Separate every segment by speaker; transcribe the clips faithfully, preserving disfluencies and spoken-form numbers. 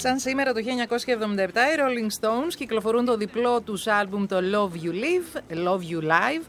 Speaker 1: Σαν σήμερα το χίλια εννιακόσια εβδομήντα επτά οι Rolling Stones κυκλοφορούν το διπλό τους άλμπουμ το Love You Live, Love You Live,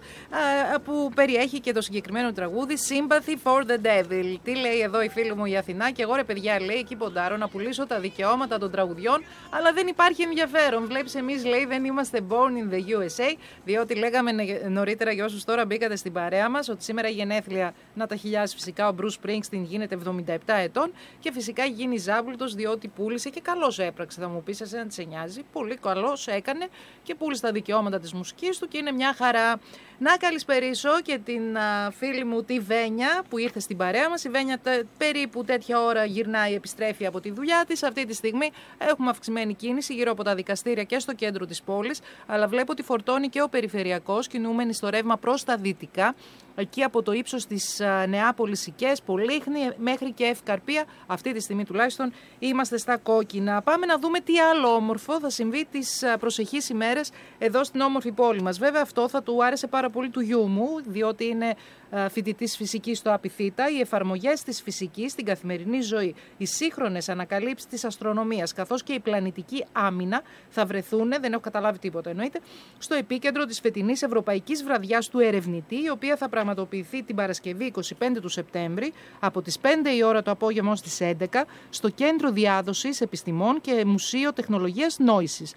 Speaker 1: που περιέχει και το συγκεκριμένο τραγούδι Sympathy for the Devil. Τι λέει εδώ η φίλη μου η Αθηνά? Και εγώ ρε παιδιά, λέει, εκεί ποντάρω να πουλήσω τα δικαιώματα των τραγουδιών, αλλά δεν υπάρχει ενδιαφέρον. Βλέπεις, εμείς, λέει, δεν είμαστε born in the γιου ες έι, διότι λέγαμε νωρίτερα για όσους τώρα μπήκατε στην παρέα μας ότι σήμερα η γενέθλια, να τα χιλιάσει φυσικά, ο Bruce Springsteen γίνεται εβδομήντα επτά ετών και φυσικά γίνει ζάμπλουτος διότι πούλησε και καλώς έπραξε. Θα μου πεις, εσένα τι σε νοιάζει? Πολύ καλώς έκανε και πούλησε τα δικαιώματα της μουσικής του και είναι μια χαρά. Να καλησπερίσω και την α, φίλη μου τη Βένια που ήρθε στην παρέα μας. Η Βένια τε, περίπου τέτοια ώρα γυρνάει, επιστρέφει από τη δουλειά της. Αυτή τη στιγμή έχουμε αυξημένη κίνηση γύρω από τα δικαστήρια και στο κέντρο της πόλης, αλλά βλέπω ότι φορτώνει και ο περιφερειακός, κινούμενοι στο ρεύμα προς τα δυτικά, εκεί από το ύψος της α, Νεάπολης Σικές, Πολύχνη μέχρι και Ευκαρπία. Αυτή τη στιγμή τουλάχιστον είμαστε στα κόκκινα. Πάμε να δούμε τι άλλο όμορφο θα συμβεί τις προσεχείς ημέρες εδώ στην όμορφη πόλη μας. Βέβαια αυτό θα του άρεσε πάρα πολύ του γιού μου, διότι είναι φοιτητής φυσικής στο Απιθύτα. Οι εφαρμογές της φυσικής στην καθημερινή ζωή, οι σύγχρονες ανακαλύψεις της αστρονομίας, καθώς και η πλανητική άμυνα θα βρεθούν, δεν έχω καταλάβει τίποτα εννοείται, στο επίκεντρο της φετινής Ευρωπαϊκής Βραδιάς του Ερευνητή, η οποία θα πραγματοποιηθεί την Παρασκευή είκοσι πέντε του Σεπτέμβρη από τις πέντε η ώρα το απόγευμα ως τις έντεκα στο Κέντρο Διάδοσης Επιστημών και Μουσείο Τεχνολογίας Νόησης.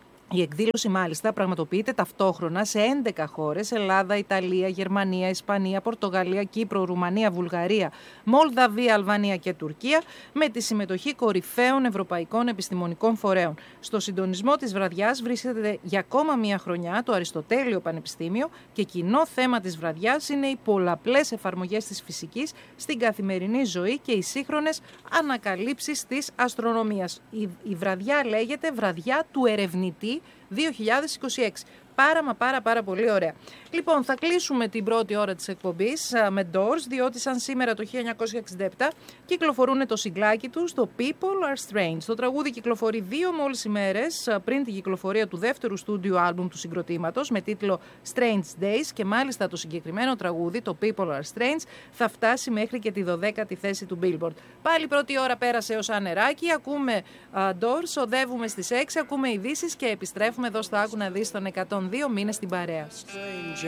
Speaker 1: Η εκδήλωση μάλιστα πραγματοποιείται ταυτόχρονα σε έντεκα χώρες: Ελλάδα, Ιταλία, Γερμανία, Ισπανία, Πορτογαλία, Κύπρο, Ρουμανία, Βουλγαρία, Μολδαβία, Αλβανία και Τουρκία, με τη συμμετοχή κορυφαίων ευρωπαϊκών επιστημονικών φορέων. Στο συντονισμό της βραδιάς βρίσκεται για ακόμα μία χρονιά το Αριστοτέλειο Πανεπιστήμιο και κοινό θέμα της βραδιάς είναι οι πολλαπλές εφαρμογές της φυσικής στην καθημερινή ζωή και οι σύγχρονες ανακαλύψεις της αστρονομίας. Η, η βραδιά λέγεται Βραδιά του Ερευνητή δύο χιλιάδες είκοσι έξι. Πάρα μα πάρα πάρα πολύ ωραία. Λοιπόν, θα κλείσουμε την πρώτη ώρα της εκπομπής α, με Doors, διότι σαν σήμερα το χίλια εννιακόσια εξήντα επτά κυκλοφορούν το συγκλάκι τους, το People Are Strange. Το τραγούδι κυκλοφορεί δύο μόλις ημέρες α, πριν την κυκλοφορία του δεύτερου στούντιο άλμπουμ του συγκροτήματος με τίτλο Strange Days και μάλιστα το συγκεκριμένο τραγούδι, το People Are Strange, θα φτάσει μέχρι και τη δωδέκατη θέση του Billboard. Πάλι πρώτη ώρα πέρασε ως ανεράκι, ακούμε α, Doors, οδεύουμε στις έξι, ακούμε ειδήσεις και επιστρέφουμε εδώ στο Άκου να δεις τον εκατόν δύο. Μήνες στην παρέα.